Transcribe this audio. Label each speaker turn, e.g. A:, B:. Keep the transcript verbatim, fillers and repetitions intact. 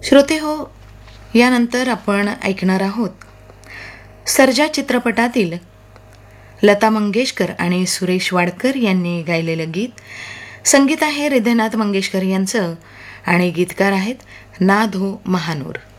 A: श्रोते हो, यानंतर आपण ऐकणार आहोत सर्जा चित्रपटातील लता मंगेशकर आणि सुरेश वाडकर यांनी गायलेलं गीत. संगीत आहे हृदयनाथ मंगेशकर यांचं आणि गीतकार आहेत नाधो महानूर.